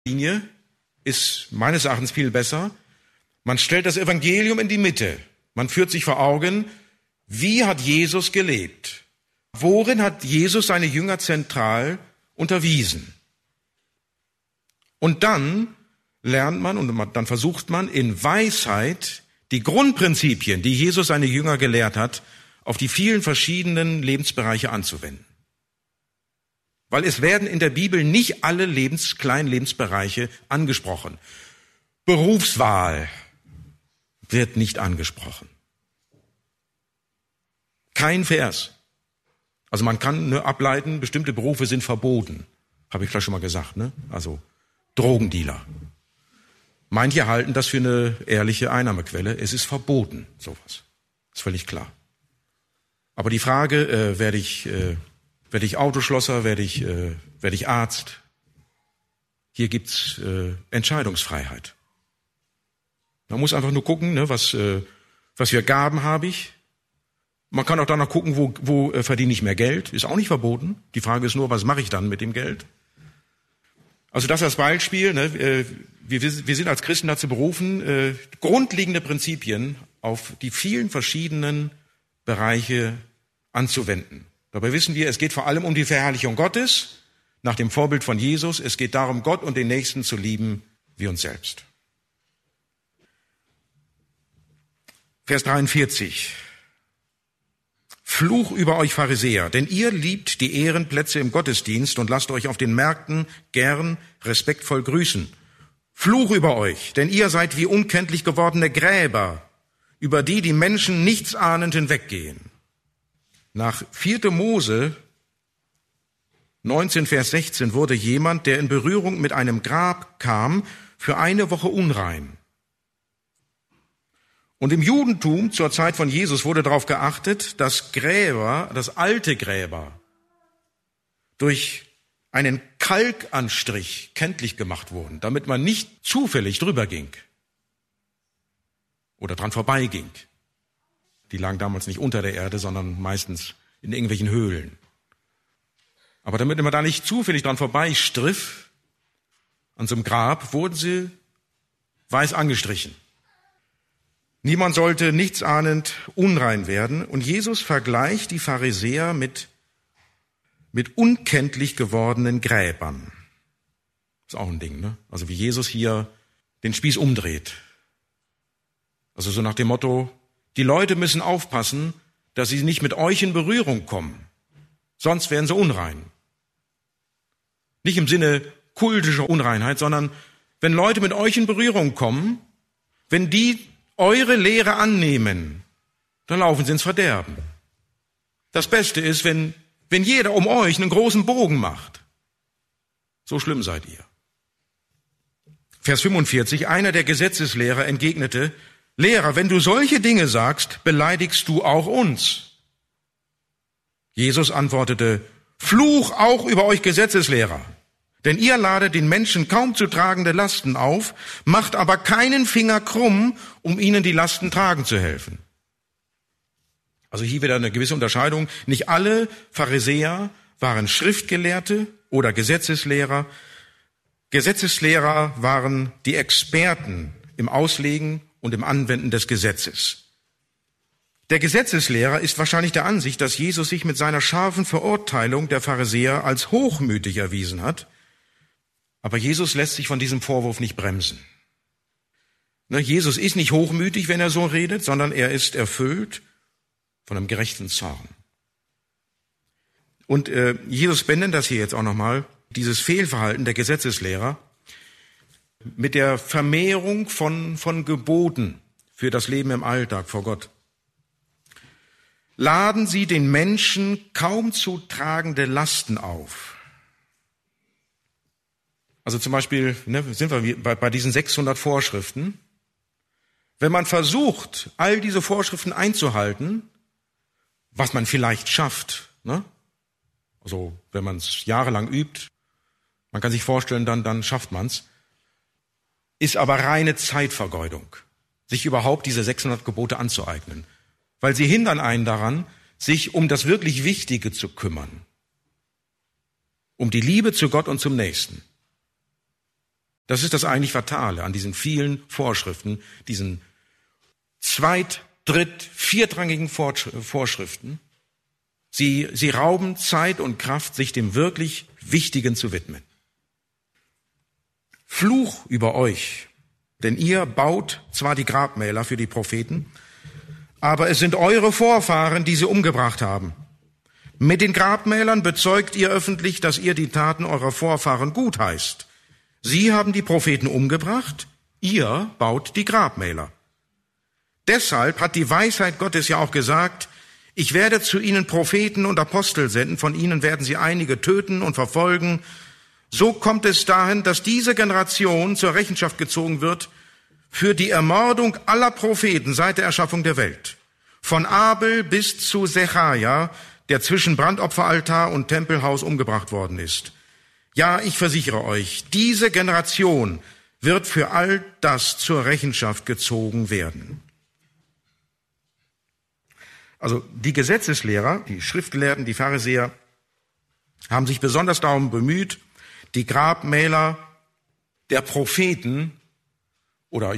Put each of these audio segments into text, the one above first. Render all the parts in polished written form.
Linie ist meines Erachtens viel besser. Man stellt das Evangelium in die Mitte. Man führt sich vor Augen, wie hat Jesus gelebt? Worin hat Jesus seine Jünger zentral unterwiesen? Und dann lernt man und dann versucht man in Weisheit die Grundprinzipien, die Jesus seine Jünger gelehrt hat, auf die vielen verschiedenen Lebensbereiche anzuwenden. Weil es werden in der Bibel nicht alle kleinen Lebensbereiche angesprochen. Berufswahl wird nicht angesprochen. Kein Vers. Also man kann ableiten, bestimmte Berufe sind verboten. Habe ich vielleicht schon mal gesagt, ne? Also Drogendealer. Manche halten das für eine ehrliche Einnahmequelle. Es ist verboten, sowas. Ist völlig klar. Aber die Frage, werde ich Autoschlosser, werde ich Arzt? Hier gibt's Entscheidungsfreiheit. Man muss einfach nur gucken, ne, was für Gaben habe ich. Man kann auch danach gucken, wo verdiene ich mehr Geld. Ist auch nicht verboten. Die Frage ist nur, was mache ich dann mit dem Geld? Also das als Beispiel. Ne, wir sind als Christen dazu berufen, grundlegende Prinzipien auf die vielen verschiedenen Bereiche anzuwenden. Dabei wissen wir, es geht vor allem um die Verherrlichung Gottes, nach dem Vorbild von Jesus. Es geht darum, Gott und den Nächsten zu lieben wie uns selbst. Vers 43. Fluch über euch Pharisäer, denn ihr liebt die Ehrenplätze im Gottesdienst und lasst euch auf den Märkten gern respektvoll grüßen. Fluch über euch, denn ihr seid wie unkenntlich gewordene Gräber, über die die Menschen nichtsahnend hinweggehen. Nach 4. Mose 19, Vers 16 wurde jemand, der in Berührung mit einem Grab kam, für eine Woche unrein. Und im Judentum zur Zeit von Jesus wurde darauf geachtet, dass alte Gräber, durch einen Kalkanstrich kenntlich gemacht wurden, damit man nicht zufällig drüber ging oder dran vorbeiging. Die lagen damals nicht unter der Erde, sondern meistens in irgendwelchen Höhlen. Aber damit man da nicht zufällig dran vorbeistriff, an so einem Grab, wurden sie weiß angestrichen. Niemand sollte nichtsahnend unrein werden. Und Jesus vergleicht die Pharisäer mit unkenntlich gewordenen Gräbern. Ist auch ein Ding, ne? Also wie Jesus hier den Spieß umdreht. Also so nach dem Motto, die Leute müssen aufpassen, dass sie nicht mit euch in Berührung kommen. Sonst werden sie unrein. Nicht im Sinne kultischer Unreinheit, sondern wenn Leute mit euch in Berührung kommen, wenn die eure Lehre annehmen, dann laufen sie ins Verderben. Das Beste ist, wenn jeder um euch einen großen Bogen macht. So schlimm seid ihr. Vers 45, einer der Gesetzeslehrer entgegnete, Lehrer, wenn du solche Dinge sagst, beleidigst du auch uns. Jesus antwortete, Fluch auch über euch Gesetzeslehrer. Denn ihr ladet den Menschen kaum zu tragende Lasten auf, macht aber keinen Finger krumm, um ihnen die Lasten tragen zu helfen. Also hier wieder eine gewisse Unterscheidung. Nicht alle Pharisäer waren Schriftgelehrte oder Gesetzeslehrer. Gesetzeslehrer waren die Experten im Auslegen und im Anwenden des Gesetzes. Der Gesetzeslehrer ist wahrscheinlich der Ansicht, dass Jesus sich mit seiner scharfen Verurteilung der Pharisäer als hochmütig erwiesen hat. Aber Jesus lässt sich von diesem Vorwurf nicht bremsen. Jesus ist nicht hochmütig, wenn er so redet, sondern er ist erfüllt von einem gerechten Zorn. Und Jesus benennt das hier jetzt auch nochmal, dieses Fehlverhalten der Gesetzeslehrer mit der Vermehrung von Geboten für das Leben im Alltag vor Gott. Laden sie den Menschen kaum zu tragende Lasten auf. Also zum Beispiel sind wir bei diesen 600 Vorschriften. Wenn man versucht, all diese Vorschriften einzuhalten, was man vielleicht schafft, ne? Also wenn man es jahrelang übt, man kann sich vorstellen, dann schafft man es, ist aber reine Zeitvergeudung, sich überhaupt diese 600 Gebote anzueignen, weil sie hindern einen daran, sich um das wirklich Wichtige zu kümmern, um die Liebe zu Gott und zum Nächsten. Das ist das eigentlich Fatale an diesen vielen Vorschriften, diesen viertrangigen Vorschriften. Sie rauben Zeit und Kraft, sich dem wirklich Wichtigen zu widmen. Fluch über euch, denn ihr baut zwar die Grabmäler für die Propheten, aber es sind eure Vorfahren, die sie umgebracht haben. Mit den Grabmälern bezeugt ihr öffentlich, dass ihr die Taten eurer Vorfahren gutheißt. Sie haben die Propheten umgebracht, ihr baut die Grabmäler. Deshalb hat die Weisheit Gottes ja auch gesagt, ich werde zu ihnen Propheten und Apostel senden, von ihnen werden sie einige töten und verfolgen. So kommt es dahin, dass diese Generation zur Rechenschaft gezogen wird für die Ermordung aller Propheten seit der Erschaffung der Welt. Von Abel bis zu Sechaja, der zwischen Brandopferaltar und Tempelhaus umgebracht worden ist. Ja, ich versichere euch, diese Generation wird für all das zur Rechenschaft gezogen werden. Also die Gesetzeslehrer, die Schriftgelehrten, die Pharisäer haben sich besonders darum bemüht, die Grabmäler der Propheten oder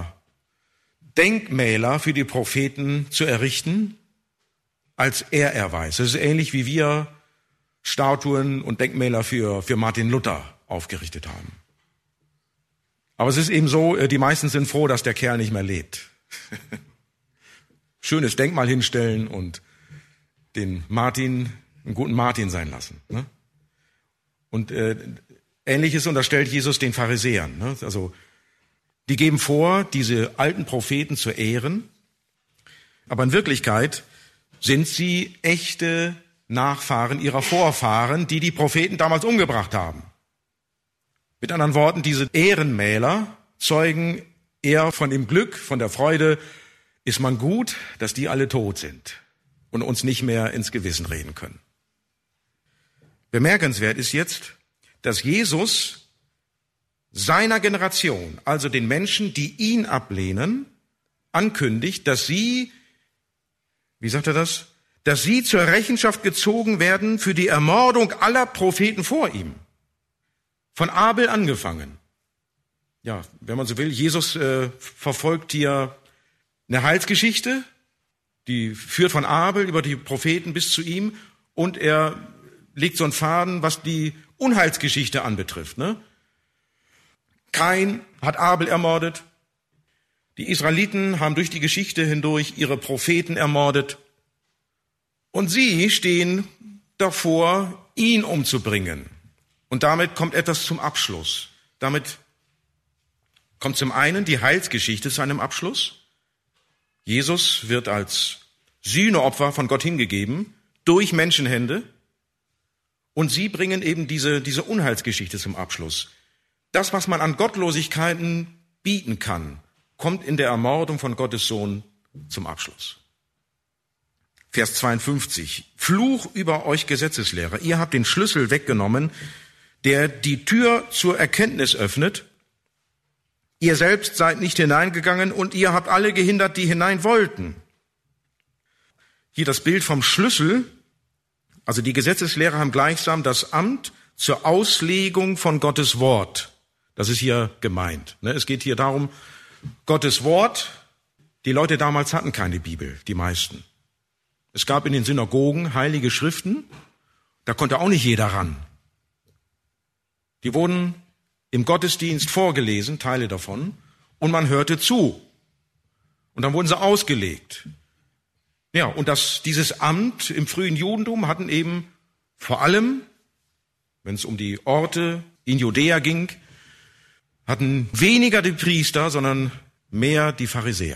Denkmäler für die Propheten zu errichten als Ehrerweis. Das ist ähnlich wie wir Statuen und Denkmäler für Martin Luther aufgerichtet haben. Aber es ist eben so, die meisten sind froh, dass der Kerl nicht mehr lebt. Schönes Denkmal hinstellen und den Martin, einen guten Martin sein lassen. Ne? Und Ähnliches unterstellt Jesus den Pharisäern. Ne? Also die geben vor, diese alten Propheten zu ehren, aber in Wirklichkeit sind sie echte Nachfahren ihrer Vorfahren, die die Propheten damals umgebracht haben. Mit anderen Worten, diese Ehrenmäler zeugen eher von dem Glück, von der Freude, ist man gut, dass die alle tot sind und uns nicht mehr ins Gewissen reden können. Bemerkenswert ist jetzt, dass Jesus seiner Generation, also den Menschen, die ihn ablehnen, ankündigt, dass sie, wie sagt er das, dass sie zur Rechenschaft gezogen werden für die Ermordung aller Propheten vor ihm. Von Abel angefangen. Ja, wenn man so will, Jesus verfolgt hier eine Heilsgeschichte, die führt von Abel über die Propheten bis zu ihm und er legt so einen Faden, was die Unheilsgeschichte anbetrifft. Ne? Kain hat Abel ermordet. Die Israeliten haben durch die Geschichte hindurch ihre Propheten ermordet. Und sie stehen davor, ihn umzubringen. Und damit kommt etwas zum Abschluss. Damit kommt zum einen die Heilsgeschichte zu einem Abschluss. Jesus wird als Sühneopfer von Gott hingegeben, durch Menschenhände. Und sie bringen eben diese Unheilsgeschichte zum Abschluss. Das, was man an Gottlosigkeiten bieten kann, kommt in der Ermordung von Gottes Sohn zum Abschluss. Vers 52. Fluch über euch Gesetzeslehrer. Ihr habt den Schlüssel weggenommen, der die Tür zur Erkenntnis öffnet. Ihr selbst seid nicht hineingegangen und ihr habt alle gehindert, die hinein wollten. Hier das Bild vom Schlüssel. Also die Gesetzeslehrer haben gleichsam das Amt zur Auslegung von Gottes Wort. Das ist hier gemeint. Es geht hier darum, Gottes Wort. Die Leute damals hatten keine Bibel, die meisten. Es gab in den Synagogen heilige Schriften. Da konnte auch nicht jeder ran. Die wurden im Gottesdienst vorgelesen, Teile davon, und man hörte zu. Und dann wurden sie ausgelegt. Ja, und dieses Amt im frühen Judentum hatten eben vor allem, wenn es um die Orte in Judäa ging, hatten weniger die Priester, sondern mehr die Pharisäer.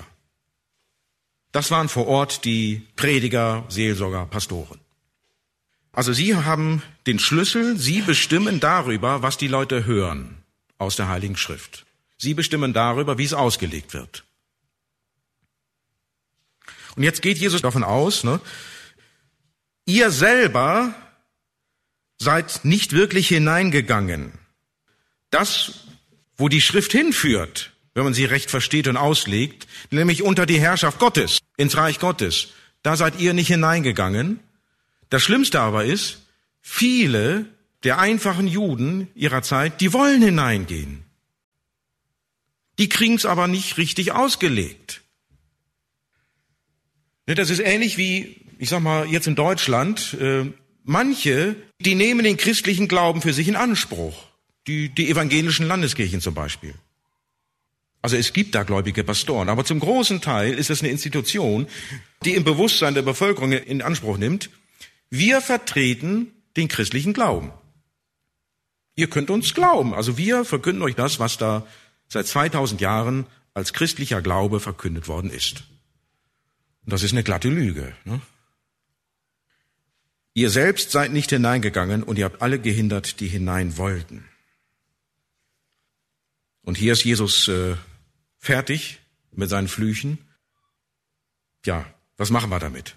Das waren vor Ort die Prediger, Seelsorger, Pastoren. Also sie haben den Schlüssel, sie bestimmen darüber, was die Leute hören aus der Heiligen Schrift. Sie bestimmen darüber, wie es ausgelegt wird. Und jetzt geht Jesus davon aus, ihr selber seid nicht wirklich hineingegangen. Das, wo die Schrift hinführt, wenn man sie recht versteht und auslegt, nämlich unter die Herrschaft Gottes, ins Reich Gottes, da seid ihr nicht hineingegangen. Das Schlimmste aber ist, viele der einfachen Juden ihrer Zeit, die wollen hineingehen. Die kriegen es aber nicht richtig ausgelegt. Das ist ähnlich wie, ich sag mal, jetzt in Deutschland, manche, die nehmen den christlichen Glauben für sich in Anspruch. Die evangelischen Landeskirchen zum Beispiel. Also es gibt da gläubige Pastoren, aber zum großen Teil ist es eine Institution, die im Bewusstsein der Bevölkerung in Anspruch nimmt, wir vertreten den christlichen Glauben. Ihr könnt uns glauben, also wir verkünden euch das, was da seit 2000 Jahren als christlicher Glaube verkündet worden ist. Und das ist eine glatte Lüge. Ne? Ihr selbst seid nicht hineingegangen und ihr habt alle gehindert, die hinein wollten. Und hier ist Jesus fertig mit seinen Flüchen. Ja, was machen wir damit?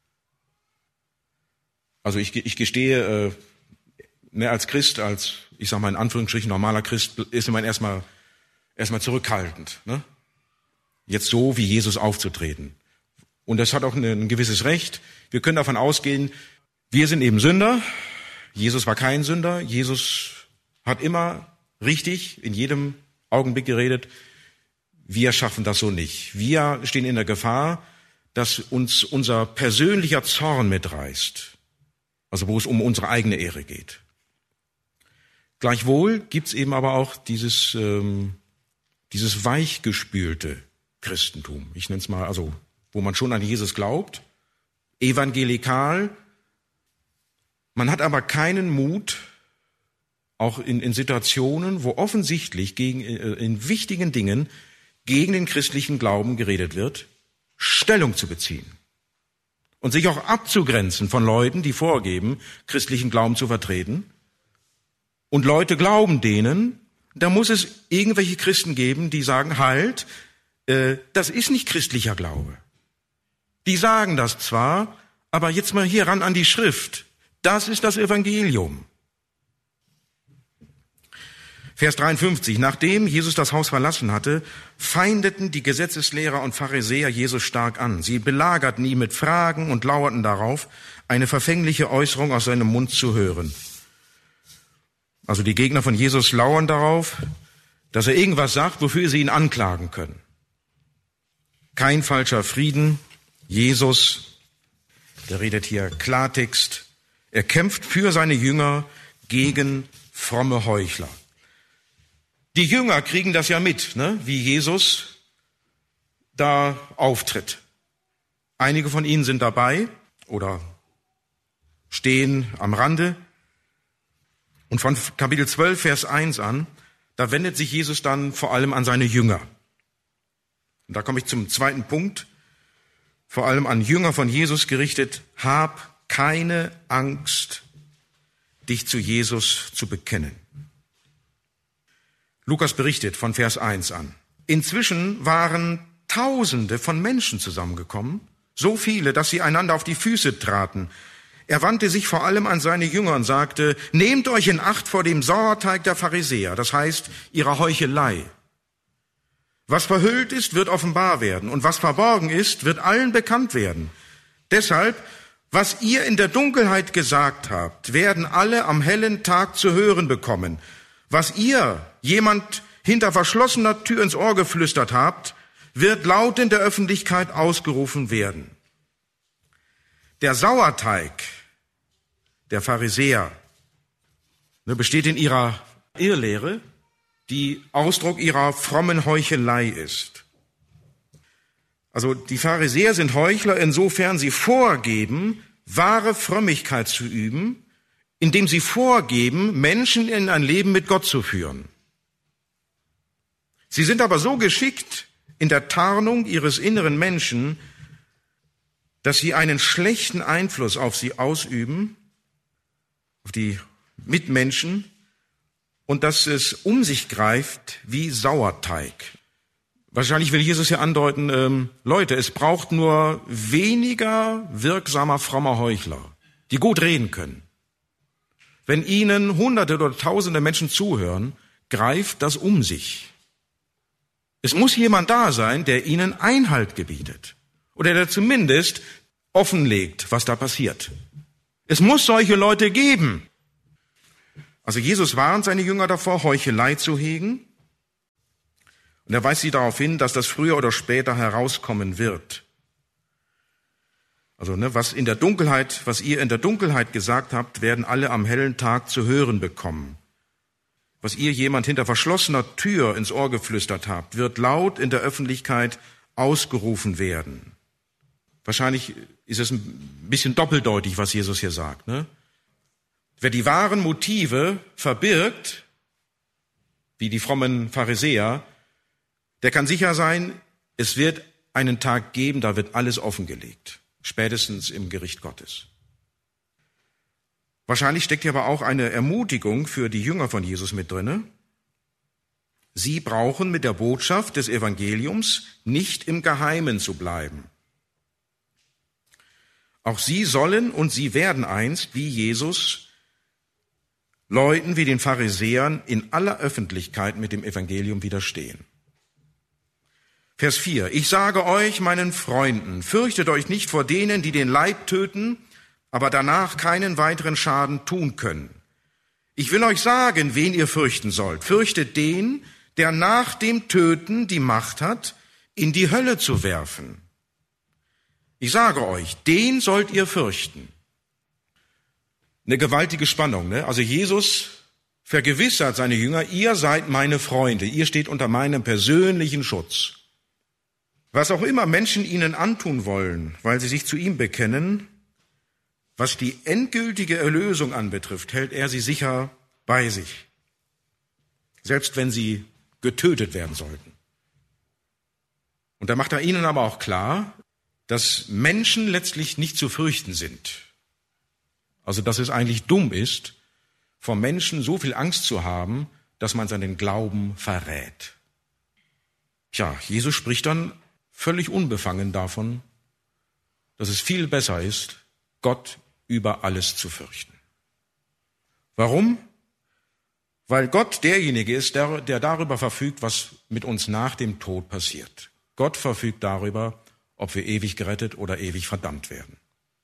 Also ich gestehe, als Christ, als, ich sag mal in Anführungsstrichen, normaler Christ, ist man erstmal zurückhaltend. Ne? Jetzt so wie Jesus aufzutreten. Und das hat auch ein gewisses Recht. Wir können davon ausgehen, wir sind eben Sünder. Jesus war kein Sünder. Jesus hat immer richtig in jedem Augenblick geredet. Wir schaffen das so nicht. Wir stehen in der Gefahr, dass uns unser persönlicher Zorn mitreißt. Also wo es um unsere eigene Ehre geht. Gleichwohl gibt's eben aber auch dieses weichgespülte Christentum. Ich nenne es mal, also wo man schon an Jesus glaubt, evangelikal. Man hat aber keinen Mut, auch in Situationen, wo offensichtlich in wichtigen Dingen gegen den christlichen Glauben geredet wird, Stellung zu beziehen. Und sich auch abzugrenzen von Leuten, die vorgeben, christlichen Glauben zu vertreten. Und Leute glauben denen, da muss es irgendwelche Christen geben, die sagen, halt, das ist nicht christlicher Glaube. Die sagen das zwar, aber jetzt mal hier ran an die Schrift. Das ist das Evangelium. Vers 53. Nachdem Jesus das Haus verlassen hatte, feindeten die Gesetzeslehrer und Pharisäer Jesus stark an. Sie belagerten ihn mit Fragen und lauerten darauf, eine verfängliche Äußerung aus seinem Mund zu hören. Also die Gegner von Jesus lauern darauf, dass er irgendwas sagt, wofür sie ihn anklagen können. Kein falscher Frieden. Jesus, der redet hier Klartext. Er kämpft für seine Jünger gegen fromme Heuchler. Die Jünger kriegen das ja mit, ne, wie Jesus da auftritt. Einige von ihnen sind dabei oder stehen am Rande. Und von Kapitel 12, Vers 1 an, da wendet sich Jesus dann vor allem an seine Jünger. Und da komme ich zum zweiten Punkt, vor allem an Jünger von Jesus gerichtet. Hab keine Angst, dich zu Jesus zu bekennen. Lukas berichtet von Vers 1 an. Inzwischen waren Tausende von Menschen zusammengekommen, so viele, dass sie einander auf die Füße traten. Er wandte sich vor allem an seine Jünger und sagte, nehmt euch in Acht vor dem Sauerteig der Pharisäer, das heißt ihrer Heuchelei. Was verhüllt ist, wird offenbar werden, und was verborgen ist, wird allen bekannt werden. Deshalb, was ihr in der Dunkelheit gesagt habt, werden alle am hellen Tag zu hören bekommen. Was ihr jemand hinter verschlossener Tür ins Ohr geflüstert habt, wird laut in der Öffentlichkeit ausgerufen werden. Der Sauerteig der Pharisäer besteht in ihrer Irrlehre, die Ausdruck ihrer frommen Heuchelei ist. Also die Pharisäer sind Heuchler, insofern sie vorgeben, wahre Frömmigkeit zu üben, indem sie vorgeben, Menschen in ein Leben mit Gott zu führen. Sie sind aber so geschickt in der Tarnung ihres inneren Menschen, dass sie einen schlechten Einfluss auf sie ausüben, auf die Mitmenschen, und dass es um sich greift wie Sauerteig. Wahrscheinlich will Jesus hier andeuten, Leute, es braucht nur weniger wirksamer, frommer Heuchler, die gut reden können. Wenn ihnen Hunderte oder Tausende Menschen zuhören, greift das um sich. Es muss jemand da sein, der ihnen Einhalt gebietet oder der zumindest offenlegt, was da passiert. Es muss solche Leute geben. Also Jesus warnt seine Jünger davor, Heuchelei zu hegen. Und er weist sie darauf hin, dass das früher oder später herauskommen wird. Also, was ihr in der Dunkelheit gesagt habt, werden alle am hellen Tag zu hören bekommen. Was ihr jemand hinter verschlossener Tür ins Ohr geflüstert habt, wird laut in der Öffentlichkeit ausgerufen werden. Wahrscheinlich ist es ein bisschen doppeldeutig, was Jesus hier sagt, ne? Wer die wahren Motive verbirgt, wie die frommen Pharisäer, der kann sicher sein, es wird einen Tag geben, da wird alles offengelegt, spätestens im Gericht Gottes. Wahrscheinlich steckt hier aber auch eine Ermutigung für die Jünger von Jesus mit drinne. Sie brauchen mit der Botschaft des Evangeliums nicht im Geheimen zu bleiben. Auch sie sollen und sie werden einst, wie Jesus, Leuten wie den Pharisäern in aller Öffentlichkeit mit dem Evangelium widerstehen. Vers 4. Ich sage euch, meinen Freunden, fürchtet euch nicht vor denen, die den Leib töten, aber danach keinen weiteren Schaden tun können. Ich will euch sagen, wen ihr fürchten sollt. Fürchtet den, der nach dem Töten die Macht hat, in die Hölle zu werfen. Ich sage euch, den sollt ihr fürchten. Eine gewaltige Spannung, ne? Also Jesus vergewissert seine Jünger, ihr seid meine Freunde, ihr steht unter meinem persönlichen Schutz. Was auch immer Menschen ihnen antun wollen, weil sie sich zu ihm bekennen, was die endgültige Erlösung anbetrifft, hält er sie sicher bei sich, selbst wenn sie getötet werden sollten. Und da macht er ihnen aber auch klar, dass Menschen letztlich nicht zu fürchten sind. Also dass es eigentlich dumm ist, vor Menschen so viel Angst zu haben, dass man seinen Glauben verrät. Tja, Jesus spricht dann völlig unbefangen davon, dass es viel besser ist, Gott über alles zu fürchten. Warum? Weil Gott derjenige ist, der darüber verfügt, was mit uns nach dem Tod passiert. Gott verfügt darüber, ob wir ewig gerettet oder ewig verdammt werden.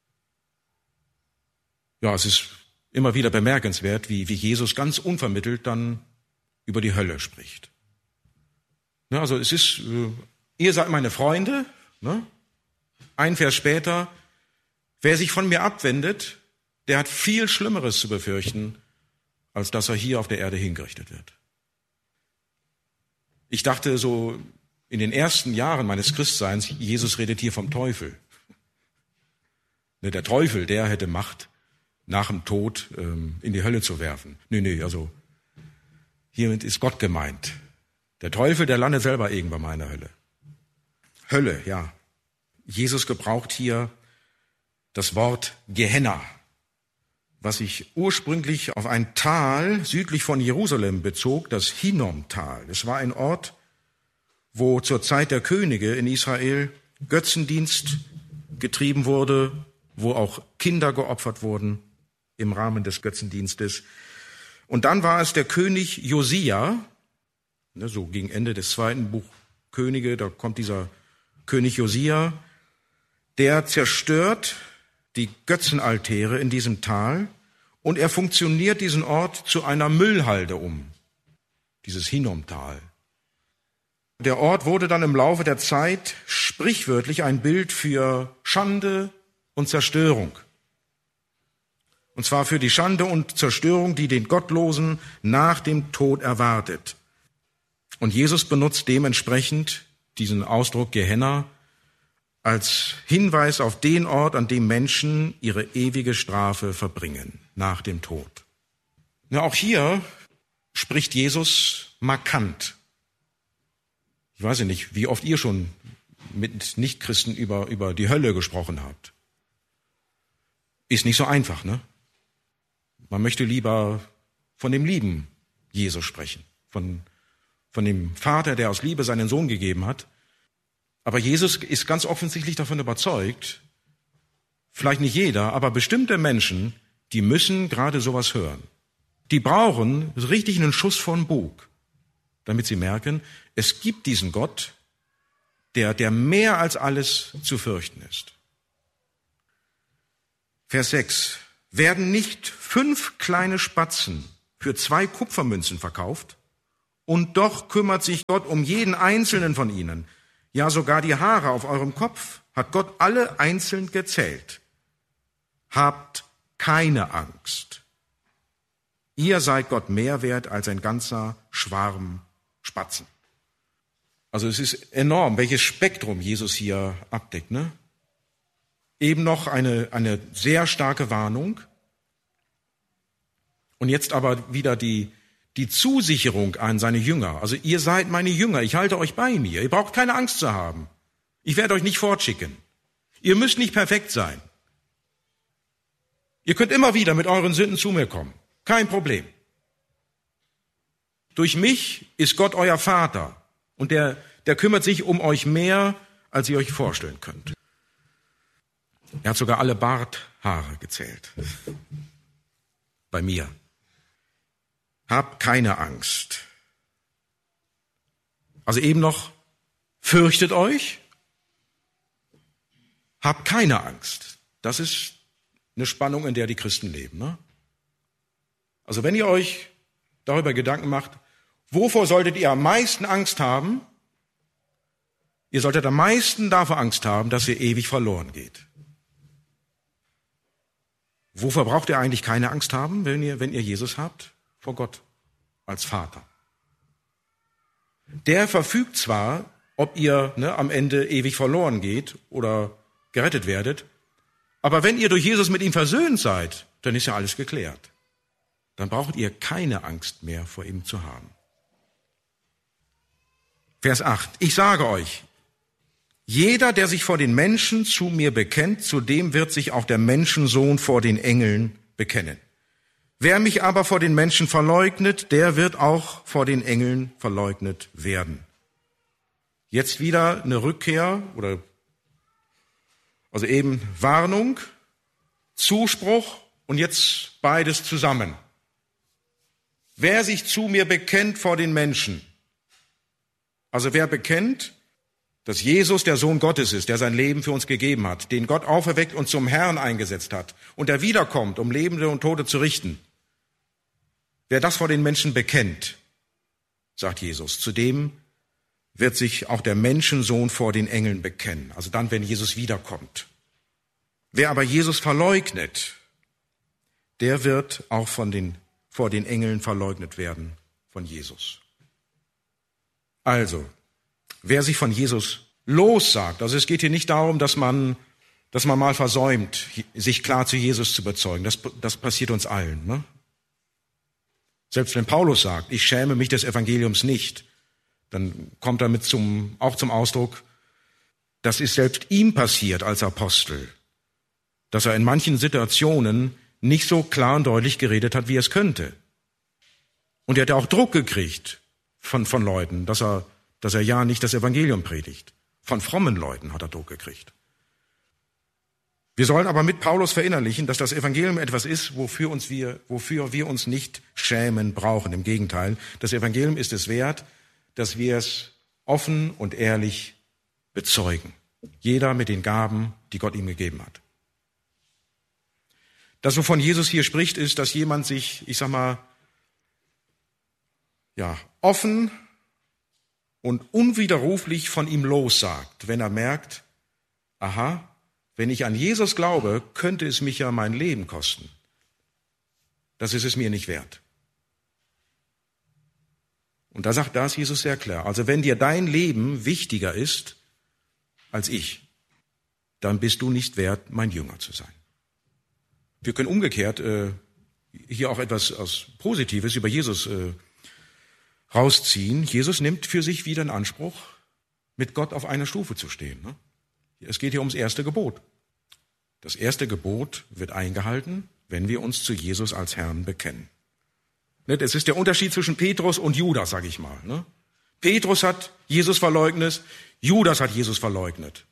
Ja, es ist immer wieder bemerkenswert, wie Jesus ganz unvermittelt dann über die Hölle spricht. Ja, also es ist, ihr seid meine Freunde, ne? Ein Vers später, wer sich von mir abwendet, der hat viel Schlimmeres zu befürchten, als dass er hier auf der Erde hingerichtet wird. Ich dachte so in den ersten Jahren meines Christseins, Jesus redet hier vom Teufel. Der Teufel, der hätte Macht, nach dem Tod in die Hölle zu werfen. Nee, also hiermit ist Gott gemeint. Der Teufel, der landet selber irgendwann mal in der Hölle. Hölle, ja. Jesus gebraucht hier das Wort Gehenna, was sich ursprünglich auf ein Tal südlich von Jerusalem bezog, das Hinnomtal. Es war ein Ort, wo zur Zeit der Könige in Israel Götzendienst getrieben wurde, wo auch Kinder geopfert wurden im Rahmen des Götzendienstes. Und dann war es der König Josia, so gegen Ende des 2. Buch Könige, da kommt dieser König Josia, der zerstört die Götzenaltäre in diesem Tal und er funktioniert diesen Ort zu einer Müllhalde um, dieses Hinnomtal. Der Ort wurde dann im Laufe der Zeit sprichwörtlich ein Bild für Schande und Zerstörung. Und zwar für die Schande und Zerstörung, die den Gottlosen nach dem Tod erwartet. Und Jesus benutzt dementsprechend diesen Ausdruck Gehenna als Hinweis auf den Ort, an dem Menschen ihre ewige Strafe verbringen, nach dem Tod. Ja, auch hier spricht Jesus markant. Ich weiß ja nicht, wie oft ihr schon mit Nichtchristen über die Hölle gesprochen habt. Ist nicht so einfach, ne? Man möchte lieber von dem lieben Jesus sprechen, von dem Vater, der aus Liebe seinen Sohn gegeben hat. Aber Jesus ist ganz offensichtlich davon überzeugt, vielleicht nicht jeder, aber bestimmte Menschen, die müssen gerade sowas hören. Die brauchen richtig einen Schuss von Bug, damit sie merken, es gibt diesen Gott, der mehr als alles zu fürchten ist. Vers 6. Werden nicht 5 kleine Spatzen für 2 Kupfermünzen verkauft Und doch kümmert sich Gott um jeden einzelnen von ihnen. Ja, sogar die Haare auf eurem Kopf hat Gott alle einzeln gezählt. Habt keine Angst. Ihr seid Gott mehr wert als ein ganzer Schwarm Spatzen. Also es ist enorm, welches Spektrum Jesus hier abdeckt, ne? Eben noch eine sehr starke Warnung. Und jetzt aber wieder die Zusicherung an seine Jünger. Also ihr seid meine Jünger, ich halte euch bei mir. Ihr braucht keine Angst zu haben. Ich werde euch nicht fortschicken. Ihr müsst nicht perfekt sein. Ihr könnt immer wieder mit euren Sünden zu mir kommen. Kein Problem. Durch mich ist Gott euer Vater. Und der kümmert sich um euch mehr, als ihr euch vorstellen könnt. Er hat sogar alle Barthaare gezählt. Bei mir. Habt keine Angst. Also eben noch, fürchtet euch. Habt keine Angst. Das ist eine Spannung, in der die Christen leben, ne? Also wenn ihr euch darüber Gedanken macht, wovor solltet ihr am meisten Angst haben? Ihr solltet am meisten davor Angst haben, dass ihr ewig verloren geht. Wovor braucht ihr eigentlich keine Angst haben, wenn ihr Jesus habt? Vor Gott als Vater. Der verfügt zwar, ob ihr am Ende ewig verloren geht oder gerettet werdet, aber wenn ihr durch Jesus mit ihm versöhnt seid, dann ist ja alles geklärt. Dann braucht ihr keine Angst mehr vor ihm zu haben. Vers 8. Ich sage euch, jeder, der sich vor den Menschen zu mir bekennt, zu dem wird sich auch der Menschensohn vor den Engeln bekennen. Wer mich aber vor den Menschen verleugnet, der wird auch vor den Engeln verleugnet werden. Jetzt wieder eine Rückkehr also eben Warnung, Zuspruch und jetzt beides zusammen. Wer sich zu mir bekennt vor den Menschen, also wer bekennt, dass Jesus der Sohn Gottes ist, der sein Leben für uns gegeben hat, den Gott auferweckt und zum Herrn eingesetzt hat und der wiederkommt, um Lebende und Tote zu richten. Wer das vor den Menschen bekennt, sagt Jesus, zu dem wird sich auch der Menschensohn vor den Engeln bekennen. Also dann, wenn Jesus wiederkommt. Wer aber Jesus verleugnet, der wird auch vor den Engeln verleugnet werden von Jesus. Also, wer sich von Jesus lossagt, also es geht hier nicht darum, dass man mal versäumt, sich klar zu Jesus zu bezeugen. Das passiert uns allen, ne? Selbst wenn Paulus sagt, ich schäme mich des Evangeliums nicht, dann kommt damit auch zum Ausdruck, das ist selbst ihm passiert als Apostel, dass er in manchen Situationen nicht so klar und deutlich geredet hat, wie er es könnte. Und er hat auch Druck gekriegt von Leuten, dass er ja nicht das Evangelium predigt. Von frommen Leuten hat er Druck gekriegt. Wir sollen aber mit Paulus verinnerlichen, dass das Evangelium etwas ist, wofür wir uns nicht schämen brauchen. Im Gegenteil, das Evangelium ist es wert, dass wir es offen und ehrlich bezeugen. Jeder mit den Gaben, die Gott ihm gegeben hat. Das, wovon Jesus hier spricht, ist, dass jemand sich, offen und unwiderruflich von ihm lossagt, wenn er merkt, aha, wenn ich an Jesus glaube, könnte es mich ja mein Leben kosten. Das ist es mir nicht wert. Und da ist Jesus sehr klar. Also wenn dir dein Leben wichtiger ist als ich, dann bist du nicht wert, mein Jünger zu sein. Wir können umgekehrt hier auch etwas Positives über Jesus rausziehen. Jesus nimmt für sich wieder in Anspruch, mit Gott auf einer Stufe zu stehen. Ne? Es geht hier ums erste Gebot. Das erste Gebot wird eingehalten, wenn wir uns zu Jesus als Herrn bekennen. Es ist der Unterschied zwischen Petrus und Judas, sage ich mal. Ne? Petrus hat Jesus verleugnet, Judas hat Jesus verleugnet.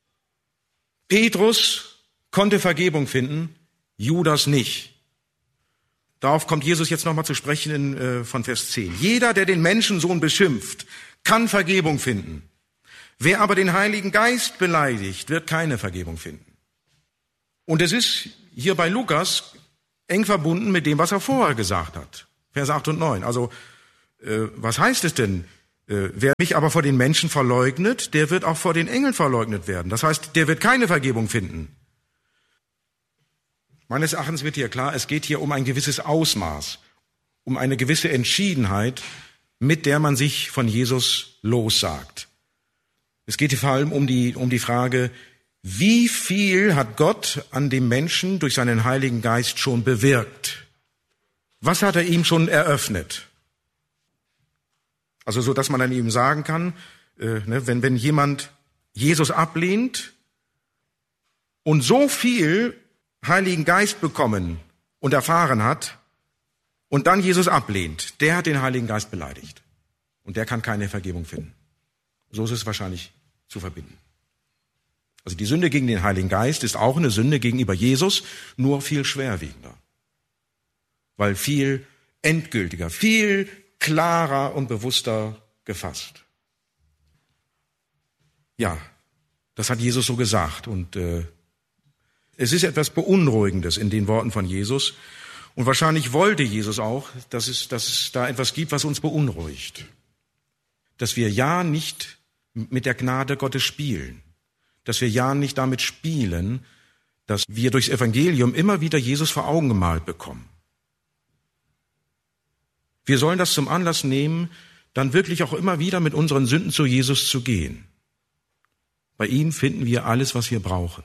Petrus konnte Vergebung finden, Judas nicht. Darauf kommt Jesus jetzt nochmal zu sprechen von Vers 10. Jeder, der den Menschensohn beschimpft, kann Vergebung finden. Wer aber den Heiligen Geist beleidigt, wird keine Vergebung finden. Und es ist hier bei Lukas eng verbunden mit dem, was er vorher gesagt hat. Vers 8 und 9. Also Was heißt es denn? Wer mich aber vor den Menschen verleugnet, der wird auch vor den Engeln verleugnet werden. Das heißt, der wird keine Vergebung finden. Meines Erachtens wird hier klar, es geht hier um ein gewisses Ausmaß, um eine gewisse Entschiedenheit, mit der man sich von Jesus lossagt. Es geht hier vor allem um die Frage, wie viel hat Gott an dem Menschen durch seinen Heiligen Geist schon bewirkt? Was hat er ihm schon eröffnet? Also so, dass man dann ihm sagen kann, wenn jemand Jesus ablehnt und so viel Heiligen Geist bekommen und erfahren hat und dann Jesus ablehnt, der hat den Heiligen Geist beleidigt und der kann keine Vergebung finden. So ist es wahrscheinlich zu verbinden. Also die Sünde gegen den Heiligen Geist ist auch eine Sünde gegenüber Jesus, nur viel schwerwiegender, weil viel endgültiger, viel klarer und bewusster gefasst. Ja, das hat Jesus so gesagt und es ist etwas Beunruhigendes in den Worten von Jesus und wahrscheinlich wollte Jesus auch, dass es da etwas gibt, was uns beunruhigt. Dass wir ja nicht mit der Gnade Gottes spielen, dass wir ja nicht damit spielen, dass wir durchs Evangelium immer wieder Jesus vor Augen gemalt bekommen. Wir sollen das zum Anlass nehmen, dann wirklich auch immer wieder mit unseren Sünden zu Jesus zu gehen. Bei ihm finden wir alles, was wir brauchen.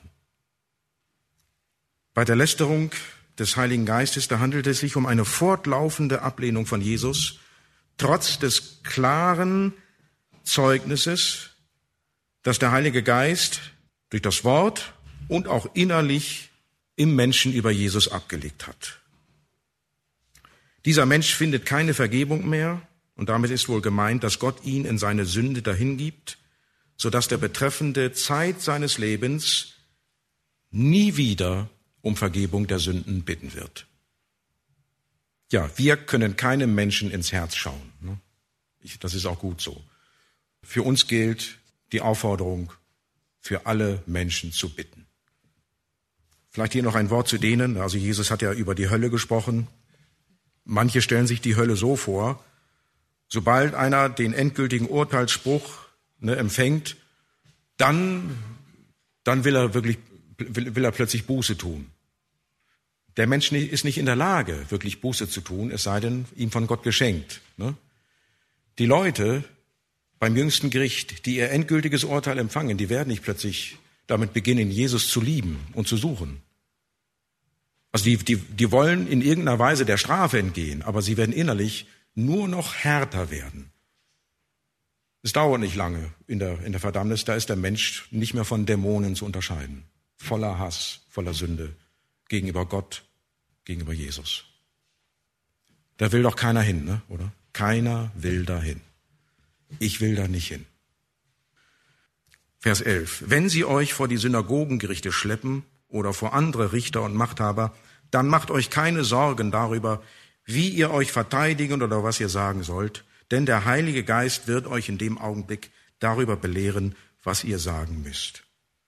Bei der Lästerung des Heiligen Geistes, da handelt es sich um eine fortlaufende Ablehnung von Jesus, trotz des klaren Zeugnisses, dass der Heilige Geist durch das Wort und auch innerlich im Menschen über Jesus abgelegt hat. Dieser Mensch findet keine Vergebung mehr und damit ist wohl gemeint, dass Gott ihn in seine Sünde dahingibt, sodass der Betreffende Zeit seines Lebens nie wieder um Vergebung der Sünden bitten wird. Ja, wir können keinem Menschen ins Herz schauen. Das ist auch gut so. Für uns gilt die Aufforderung, für alle Menschen zu bitten. Vielleicht hier noch ein Wort zu denen. Also Jesus hat ja über die Hölle gesprochen. Manche stellen sich die Hölle so vor, sobald einer den endgültigen Urteilsspruch empfängt, dann will er plötzlich Buße tun. Der Mensch ist nicht in der Lage, wirklich Buße zu tun, es sei denn, ihm von Gott geschenkt. Die Leute beim jüngsten Gericht, die ihr endgültiges Urteil empfangen, die werden nicht plötzlich damit beginnen, Jesus zu lieben und zu suchen. Also die wollen in irgendeiner Weise der Strafe entgehen, aber sie werden innerlich nur noch härter werden. Es dauert nicht lange in der Verdammnis, da ist der Mensch nicht mehr von Dämonen zu unterscheiden. Voller Hass, voller Sünde gegenüber Gott, gegenüber Jesus. Da will doch keiner hin, oder? Keiner will dahin. Ich will da nicht hin. Vers 11. Wenn sie euch vor die Synagogengerichte schleppen oder vor andere Richter und Machthaber, dann macht euch keine Sorgen darüber, wie ihr euch verteidigen oder was ihr sagen sollt, denn der Heilige Geist wird euch in dem Augenblick darüber belehren, was ihr sagen müsst.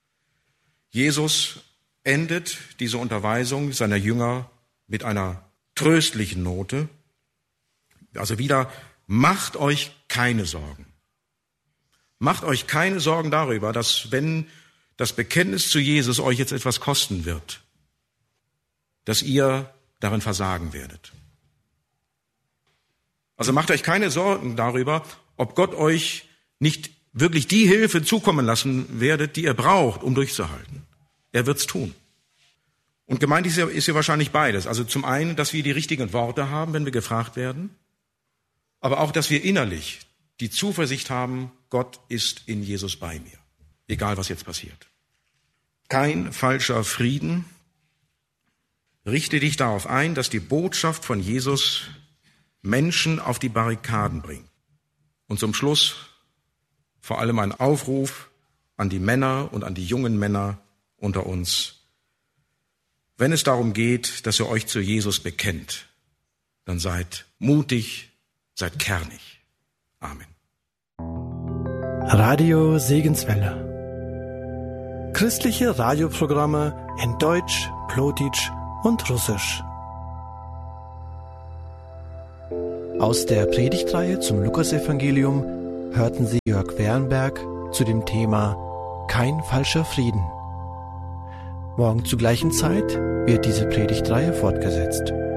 Jesus endet diese Unterweisung seiner Jünger mit einer tröstlichen Note. Also wieder, macht euch keine Sorgen. Macht euch keine Sorgen darüber, dass wenn das Bekenntnis zu Jesus euch jetzt etwas kosten wird, dass ihr darin versagen werdet. Also macht euch keine Sorgen darüber, ob Gott euch nicht wirklich die Hilfe zukommen lassen werdet, die ihr braucht, um durchzuhalten. Er wird's tun. Und gemeint ist ja wahrscheinlich beides. Also zum einen, dass wir die richtigen Worte haben, wenn wir gefragt werden, aber auch, dass wir innerlich die Zuversicht haben, Gott ist in Jesus bei mir, egal was jetzt passiert. Kein falscher Frieden. Richte dich darauf ein, dass die Botschaft von Jesus Menschen auf die Barrikaden bringt. Und zum Schluss vor allem ein Aufruf an die Männer und an die jungen Männer unter uns. Wenn es darum geht, dass ihr euch zu Jesus bekennt, dann seid mutig, seid kernig. Amen. Radio Segenswelle. Christliche Radioprogramme in Deutsch, Plotitsch und Russisch. Aus der Predigtreihe zum Lukasevangelium hörten Sie Jörg Wernberg zu dem Thema Kein falscher Frieden. Morgen zur gleichen Zeit wird diese Predigtreihe fortgesetzt.